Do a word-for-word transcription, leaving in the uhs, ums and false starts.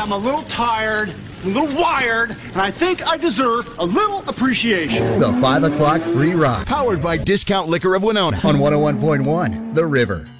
I'm a little tired, a little wired, and I think I deserve a little appreciation. The five o'clock free ride. Powered by Discount Liquor of Winona. On one oh one point one, The River.